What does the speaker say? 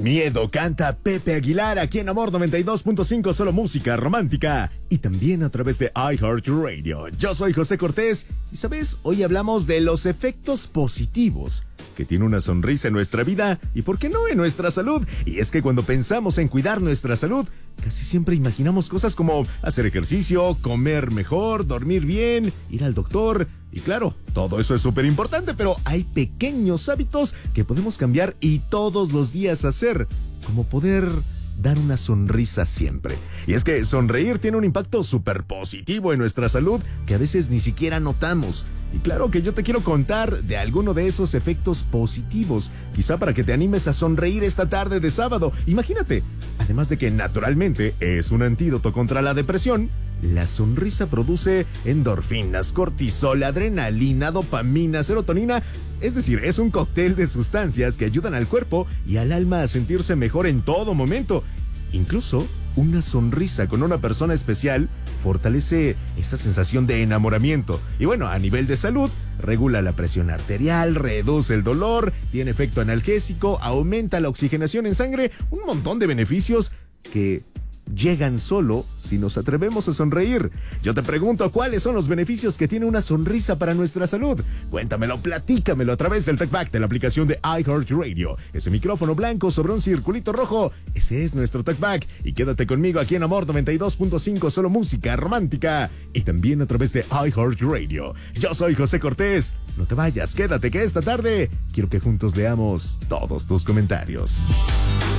Miedo canta Pepe Aguilar aquí en Amor 92.5, solo música romántica y también a través de iHeartRadio. Yo soy José Cortés y sabes, hoy hablamos de los efectos positivos que tiene una sonrisa en nuestra vida y por qué no en nuestra salud. Y es que cuando pensamos en cuidar nuestra salud, casi siempre imaginamos cosas como hacer ejercicio, comer mejor, dormir bien, ir al doctor. Y claro, todo eso es súper importante, pero hay pequeños hábitos que podemos cambiar y todos los días hacer, como poder dar una sonrisa siempre. Y es que sonreír tiene un impacto súper positivo en nuestra salud que a veces ni siquiera notamos. Y claro que yo te quiero contar de alguno de esos efectos positivos, quizá para que te animes a sonreír esta tarde de sábado. Imagínate, además de que naturalmente es un antídoto contra la depresión, la sonrisa produce endorfinas, cortisol, adrenalina, dopamina, serotonina. Es decir, es un cóctel de sustancias que ayudan al cuerpo y al alma a sentirse mejor en todo momento. Incluso una sonrisa con una persona especial fortalece esa sensación de enamoramiento. Y bueno, a nivel de salud, regula la presión arterial, reduce el dolor, tiene efecto analgésico, aumenta la oxigenación en sangre, un montón de beneficios que llegan solo si nos atrevemos a sonreír. Yo te pregunto, ¿cuáles son los beneficios que tiene una sonrisa para nuestra salud? Cuéntamelo, platícamelo a través del TalkBack de la aplicación de iHeartRadio. Ese micrófono blanco sobre un circulito rojo, ese es nuestro TalkBack. Y quédate conmigo aquí en Amor 92.5, solo música romántica. Y también a través de iHeartRadio. Yo soy José Cortés. No te vayas, quédate que esta tarde quiero que juntos leamos todos tus comentarios.